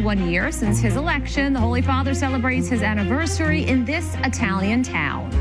1 year since his election. The Holy Father celebrates his anniversary in this Italian town.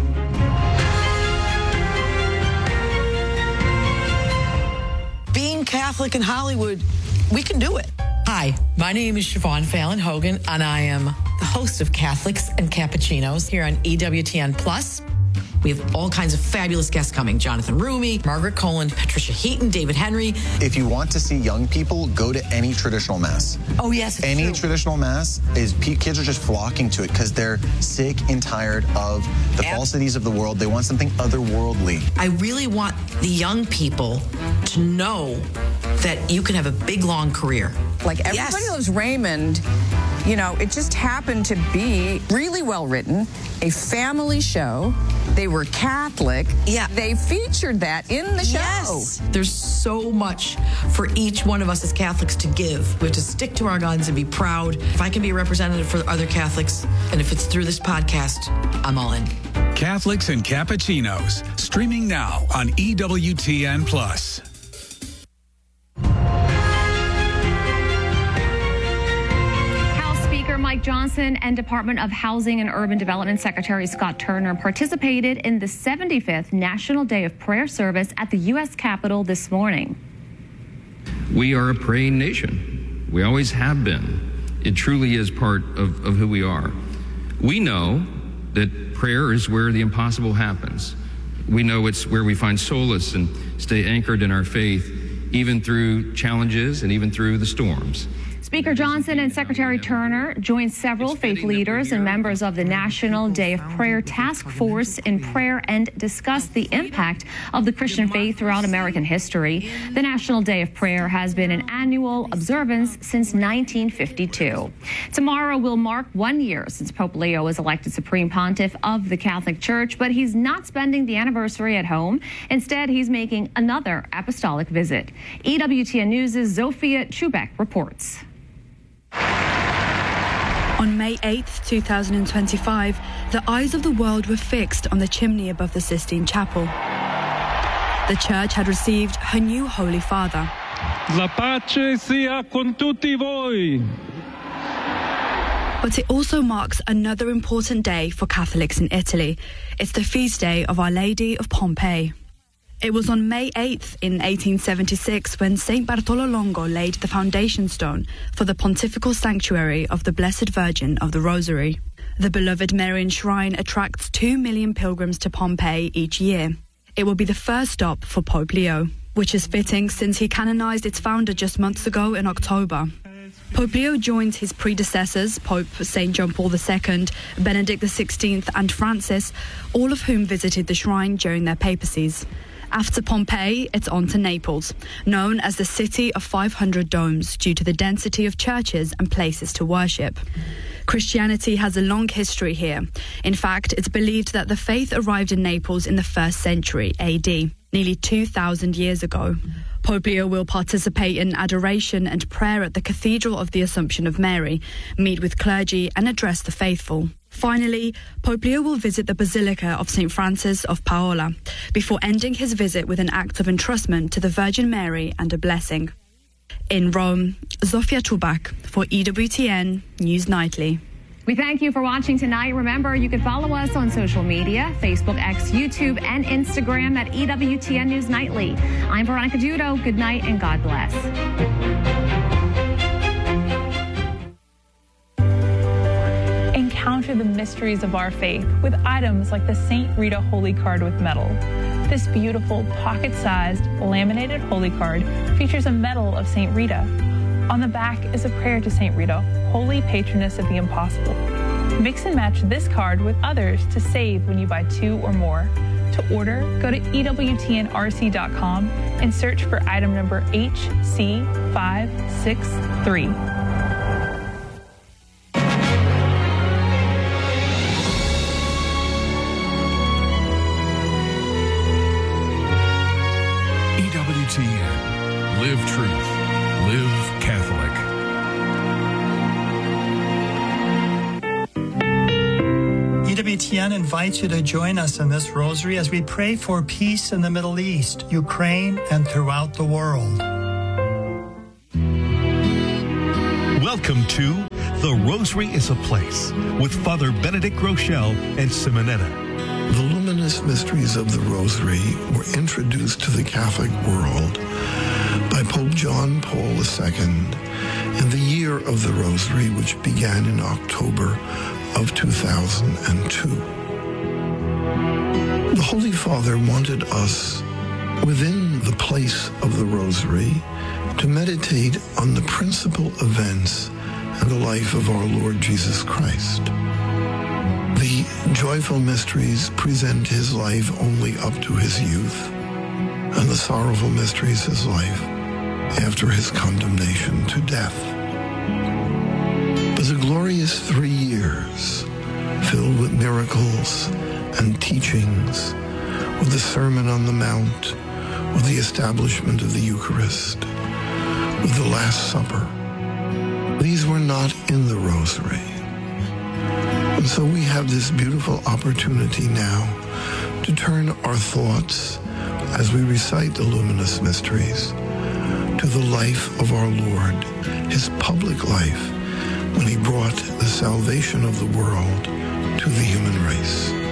Being Catholic in Hollywood, we can do it. Hi, my name is Siobhan Fallon Hogan, and I am the host of Catholics and Cappuccinos here on EWTN Plus. We have all kinds of fabulous guests coming. Jonathan Rumi, Margaret Colan, Patricia Heaton, David Henry. If you want to see young people, go to any traditional mass. Oh, yes, Any true. traditional mass, kids are just flocking to it because they're sick and tired of the falsities of the world. They want something otherworldly. I really want the young people to know that you can have a big, long career. Like Everybody Loves Raymond, you know, it just happened to be really well written, a family show. They were Catholic. Yeah. They featured that in the show. Yes. There's so much for each one of us as Catholics to give. We have to stick to our guns and be proud. If I can be a representative for other Catholics, and if it's through this podcast, I'm all in. Catholics and Cappuccinos, streaming now on EWTN Plus. Mike Johnson and Department of Housing and Urban Development Secretary Scott Turner participated in the 75th National Day of Prayer service at the U.S. Capitol this morning. We are a praying nation. We always have been. It truly is part of who we are. We know that prayer is where the impossible happens. We know it's where we find solace and stay anchored in our faith, even through challenges and even through the storms. Speaker Johnson and Secretary Turner joined several faith leaders and members of the National Day of Prayer Task Force in prayer and discussed the impact of the Christian faith throughout American history. The National Day of Prayer has been an annual observance since 1952. Tomorrow will mark 1 year since Pope Leo was elected Supreme Pontiff of the Catholic Church, but he's not spending the anniversary at home. Instead, he's making another apostolic visit. EWTN News' Zofia Chubek reports. On May 8, 2025, the eyes of the world were fixed on the chimney above the Sistine Chapel. The church had received her new Holy Father. La pace sia con tutti voi. But it also marks another important day for Catholics in Italy. It's the feast day of Our Lady of Pompeii. It was on May 8th in 1876 when St. Bartolo Longo laid the foundation stone for the pontifical sanctuary of the Blessed Virgin of the Rosary. The beloved Marian shrine attracts 2 million pilgrims to Pompeii each year. It will be the first stop for Pope Leo, which is fitting since he canonized its founder just months ago in October. Pope Leo joined his predecessors, Pope St. John Paul II, Benedict XVI and Francis, all of whom visited the shrine during their papacies. After Pompeii, it's on to Naples, known as the City of 500 Domes due to the density of churches and places to worship. Christianity has a long history here. In fact, it's believed that the faith arrived in Naples in the 1st century AD, nearly 2,000 years ago. Pope Leo will participate in adoration and prayer at the Cathedral of the Assumption of Mary, meet with clergy and address the faithful. Finally, Pope Leo will visit the Basilica of St. Francis of Paola before ending his visit with an act of entrustment to the Virgin Mary and a blessing. In Rome, Zofia Chubak for EWTN News Nightly. We thank you for watching tonight. Remember, you can follow us on social media, Facebook, X, YouTube, and Instagram at EWTN News Nightly. I'm Veronica Judo. Good night and God bless. Encounter the mysteries of our faith with items like the St. Rita Holy Card with medal. This beautiful pocket-sized laminated holy card features a medal of St. Rita. On the back is a prayer to St. Rita, holy patroness of the impossible. Mix and match this card with others to save when you buy 2 or more. To order, go to EWTNRC.com and search for item number HC563. EWTN. Live truth. Live Catholic. EWTN invites you to join us in this rosary as we pray for peace in the Middle East, Ukraine, and throughout the world. Welcome to The Rosary is a Place with Father Benedict Groeschel and Simonetta. The luminous mysteries of the Rosary were introduced to the Catholic world by Pope John Paul II in the Year of the Rosary, which began in October of 2002. The Holy Father wanted us, within the place of the Rosary, to meditate on the principal events in the life of our Lord Jesus Christ. The joyful mysteries present his life only up to his youth, and the sorrowful mysteries his life after his condemnation to death. But the glorious 3 years, filled with miracles and teachings, with the Sermon on the Mount, with the establishment of the Eucharist, with the Last Supper, these were not in the Rosary. And so we have this beautiful opportunity now to turn our thoughts, as we recite the luminous mysteries, to the life of our Lord, his public life, when he brought the salvation of the world to the human race.